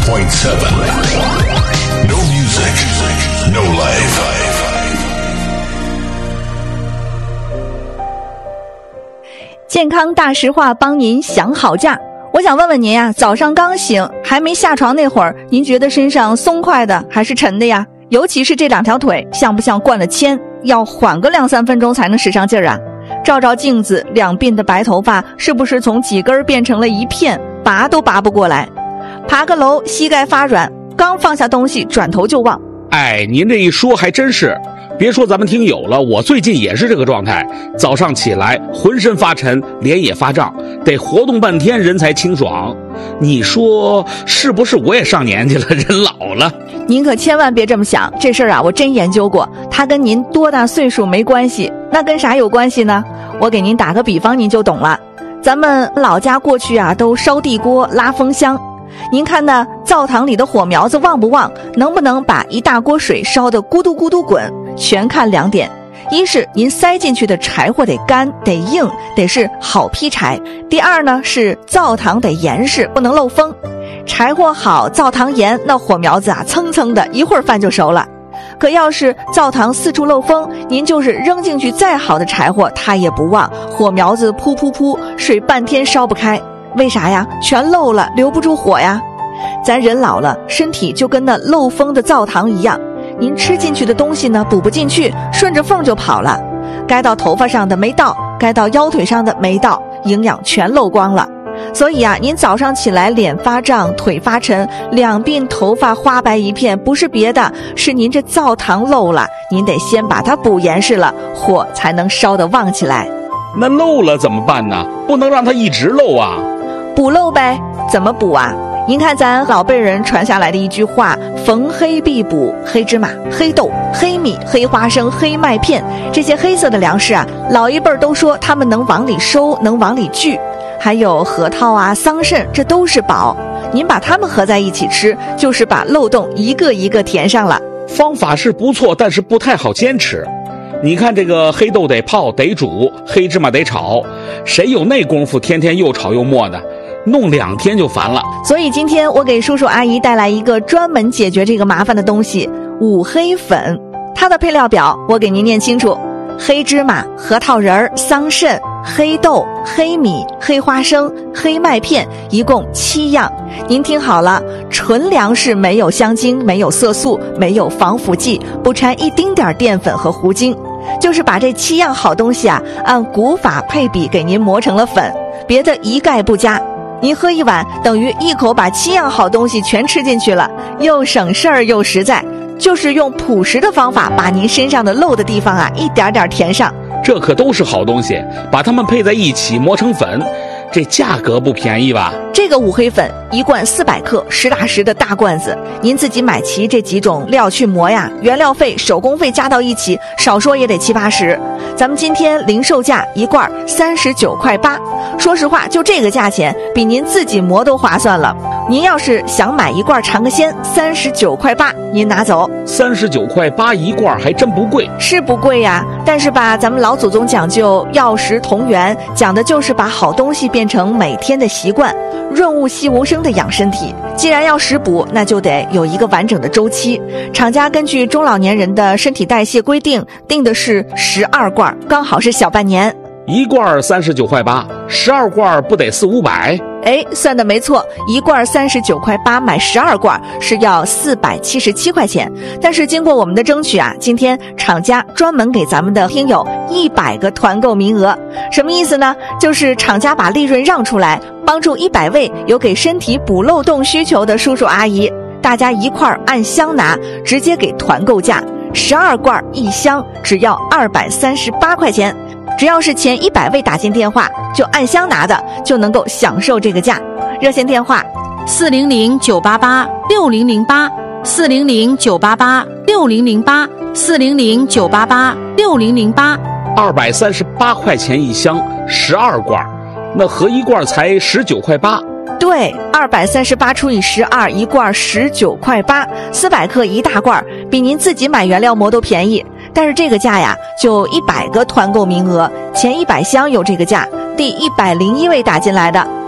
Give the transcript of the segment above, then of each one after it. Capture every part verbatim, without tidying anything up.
point seven. No music, no life. 健康大实话，帮您想好价。我想问问您呀，早上刚醒还没下床那会儿，您觉得身上松快的还是沉的呀？尤其是这两条腿，像不像灌了铅，要缓个两三分钟才能使上劲儿啊？照照镜子，两鬓的白头发是不是从几根变成了一片，拔都拔不过来？爬个楼，膝盖发软，刚放下东西，转头就忘。 哎，您这一说还真是，别说咱们听友了，我最近也是这个状态。早上起来浑身发沉，脸也发胀，得活动半天人才清爽。你说是不是我也上年纪了，人老了？ 您可千万别这么想，这事儿啊我真研究过，它跟您多大岁数没关系。那跟啥有关系呢？我给您打个比方您就懂了。咱们老家过去啊都烧地锅拉风箱，您看那灶堂里的火苗子旺不旺，能不能把一大锅水烧得咕嘟咕嘟滚，全看两点。一是您塞进去的柴火得干得硬，得是好劈柴。第二呢是灶堂得严实，不能漏风。柴火好，灶堂严，那火苗子啊蹭蹭的，一会儿饭就熟了。可要是灶堂四处漏风，您就是扔进去再好的柴火它也不旺，火苗子噗噗噗，水半天烧不开。为啥呀？全漏了，留不住火呀。咱人老了，身体就跟那漏风的灶堂一样，您吃进去的东西呢补不进去，顺着缝就跑了，该到头发上的没到，该到腰腿上的没到，营养全漏光了。所以啊，您早上起来脸发胀，腿发沉，两鬓头发花白一片，不是别的，是您这灶堂漏了，您得先把它补严实了，火才能烧得旺起来。 那漏了怎么办呢？不能让它一直漏啊。 补漏呗。怎么补啊？您看咱老辈人传下来的一句话，逢黑必补，黑芝麻、黑豆、黑米、黑花生、黑麦片，这些黑色的粮食啊，老一辈儿都说他们能往里收，能往里聚。还有核桃啊、桑葚，这都是宝。您把它们合在一起吃，就是把漏洞一个一个填上了。 方法是不错，但是不太好坚持。你看这个黑豆得泡得煮，黑芝麻得炒，谁有那功夫天天又炒又磨的？弄两天就烦了。 所以今天我给叔叔阿姨带来一个专门解决这个麻烦的东西——五黑粉。它的配料表我给您念清楚：黑芝麻、核桃仁、桑葚、黑豆、黑米、黑花生、黑麦片，一共七样。您听好了，纯粮食，没有香精，没有色素，没有防腐剂，不掺一丁点淀粉和糊精，就是把这七样好东西啊，按古法配比给您磨成了粉，别的一概不加。您喝一碗，等于一口把七样好东西全吃进去了，又省事儿又实在。就是用朴实的方法，把您身上的漏的地方啊，一点点填上。 这可都是好东西，把它们配在一起磨成粉，这价格不便宜吧？ 这个五黑粉一罐四百克，实打实的大罐子，您自己买齐这几种料去磨呀，原料费、手工费加到一起，少说也得七八十。咱们今天零售价一罐三十九块八，说实话，就这个价钱，比您自己磨都划算了。您要是想买一罐尝个鲜，三十九块八，您拿走。 三十九块八一罐还真不贵， 是不贵呀，但是吧，咱们老祖宗讲究药食同源，讲的就是把好东西变成每天的习惯，润物细无声的养身体。既然要食补，那就得有一个完整的周期。厂家根据中老年人的身体代谢规定，定的是十二罐，刚好是小半年。 一罐三十九块八，十二罐不得四五百？ 哎，算的没错，一罐三十九块八，买十二罐是要四百七十七块钱。但是经过我们的争取啊，今天厂家专门给咱们的听友一百个团购名额。什么意思呢？就是厂家把利润让出来，帮助一百位有给身体补漏洞需求的叔叔阿姨，大家一块儿按箱拿，直接给团购价，十二罐一箱，只要二百三十八块钱。只要是前一百位打进电话就按箱拿的，就能够享受这个价。热线电话四零零九八八六零零八，四零零九八八六零零八，四零零九八八六零零八。 二百三十八块钱一箱，十二罐，那合一罐才十九块八。 对，二百三十八除以十二，一罐十九块八，四百克一大罐，比您自己买原料磨都便宜。但是这个价呀，就一百个团购名额，前一百箱有这个价，第一百零一位打进来的，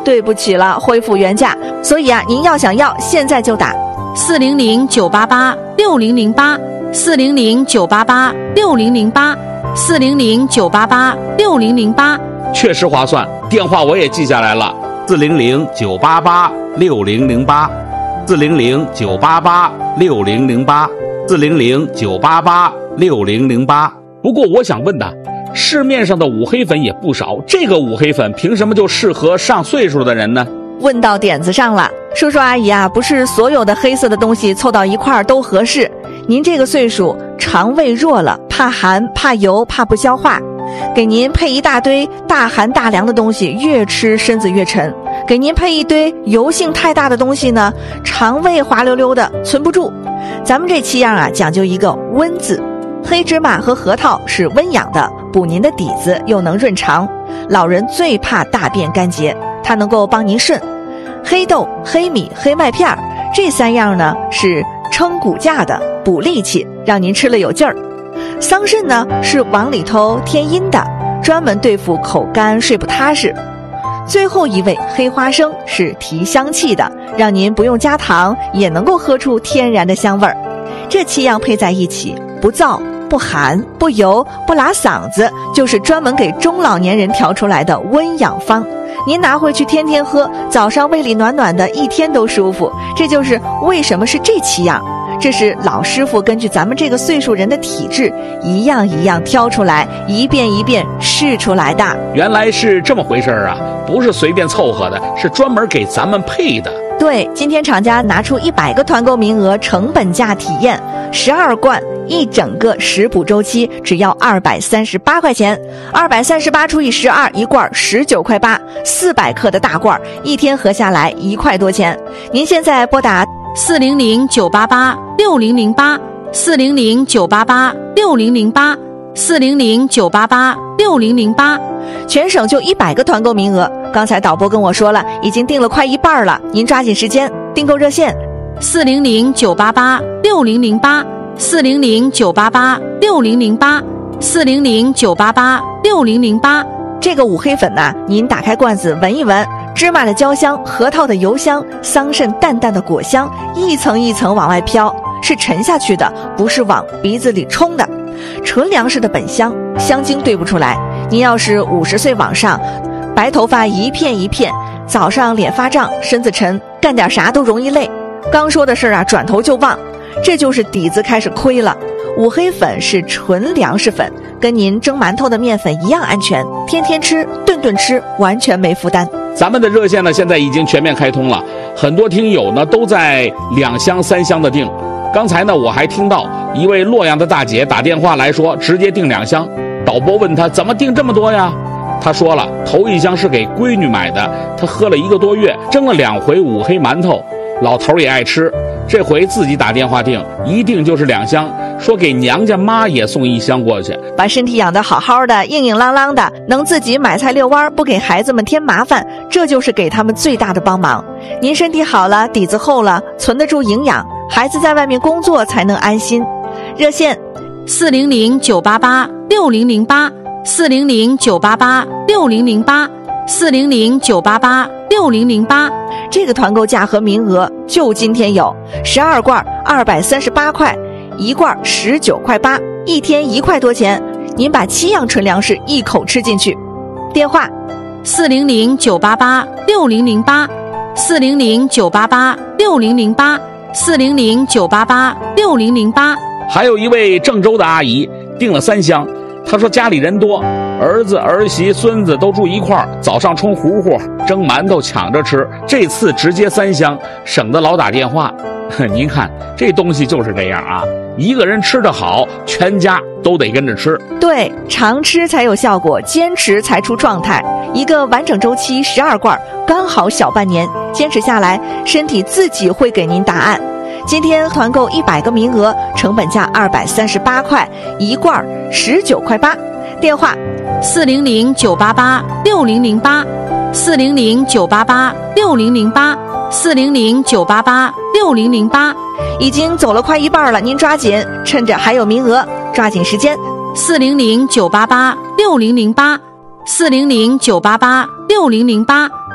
对不起了，恢复原价。所以啊，您要想要，现在就打四零零九八八六零零八四零零九八八六零零八四零零九八八六零零八， 确实划算。电话我也记下来了，四零零九八八六零零八，四零零九八八六零零八，四零零九八八六零零八。不过我想问的，市面上的五黑粉也不少，这个五黑粉凭什么就适合上岁数的人呢？ 问到点子上了，叔叔阿姨啊，不是所有的黑色的东西凑到一块儿都合适。您这个岁数，肠胃弱了，怕寒、怕油、怕不消化，给您配一大堆大寒大凉的东西，越吃身子越沉；给您配一堆油性太大的东西呢，肠胃滑溜溜的，存不住。咱们这七样啊，讲究一个温字。黑芝麻和核桃是温养的，补您的底子，又能润肠。老人最怕大便干结，它能够帮您顺。黑豆、黑米、黑麦片这三样呢是撑骨架的，补力气，让您吃了有劲儿。桑葚呢是往里头添阴的，专门对付口干睡不踏实。最后一味黑花生是提香气的，让您不用加糖也能够喝出天然的香味儿。这七样配在一起，不燥不寒不油不拉嗓子，就是专门给中老年人调出来的温养方。您拿回去天天喝，早上胃里暖暖的，一天都舒服。这就是为什么是这七样，这是老师傅根据咱们这个岁数人的体质，一样一样挑出来，一遍一遍试出来的。 原来是这么回事啊，不是随便凑合的，是专门给咱们配的。 对，今天厂家拿出一百个团购名额，成本价体验十二罐，一整个食补周期只要二百三十八块钱，二百三十八除以十二，一罐十九块八，四百克的大罐，一天合下来一块多钱。您现在拨打四零零九八八六零零八四零零九八八六零零八四零零九八八六零零八， 全省就一百个团购名额。刚才导播跟我说了，已经订了快一半了，您抓紧时间。订购热线四零零九八八六零零八四零零九八八六零零八四零零九八八六零零八。 这个五黑粉呐、啊，您打开罐子闻一闻，芝麻的焦香，核桃的油香，桑葚淡淡的果香，一层一层往外飘，是沉下去的，不是往鼻子里冲的。纯粮食的本香，香精兑不出来。您要是五十岁往上，白头发一片一片，早上脸发胀，身子沉，干点啥都容易累。刚说的事儿啊，转头就忘，这就是底子开始亏了。五黑粉是纯粮食粉，跟您蒸馒头的面粉一样安全，天天吃，顿顿吃，完全没负担。 咱们的热线呢，现在已经全面开通了，很多听友呢都在两箱三箱的订。刚才呢，我还听到一位洛阳的大姐打电话来说，直接订两箱。导播问她怎么订这么多呀？她说了，头一箱是给闺女买的，她喝了一个多月，蒸了两回五黑馒头，老头也爱吃，这回自己打电话订，一订就是两箱，说给娘家妈也送一箱过去。 把身体养得好好的，硬硬朗朗的，能自己买菜遛弯，不给孩子们添麻烦，这就是给他们最大的帮忙。您身体好了，底子厚了，存得住营养，孩子在外面工作才能安心。热线四零零九八八六零零八四零零九八八六零零八四零零九八八六零零八。 这个团购价和名额就今天有，十二罐二百三十八块，一罐十九块八，一天一块多钱，您把七样纯粮食一口吃进去。电话四零零九八八六零零八四零零九八八六零零八四零零九八八六零零八。 还有一位郑州的阿姨订了三箱，她说家里人多，儿子儿媳孙子都住一块儿，早上冲糊糊蒸馒头抢着吃，这次直接三箱，省得老打电话。您看这东西就是这样啊，一个人吃得好，全家都得跟着吃。 对，常吃才有效果，坚持才出状态。一个完整周期十二罐，刚好小半年，坚持下来，身体自己会给您答案。今天团购一百个名额，成本价二百三十八块，一罐十九块八。电话四零零九八八六零零八四零零九八八六零零八四零零九八八六零零八。 已经走了快一半了，您抓紧，趁着还有名额，抓紧时间。 四零零九八八六零零八四零零九八八六零零八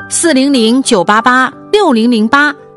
四零零九八八六零零八。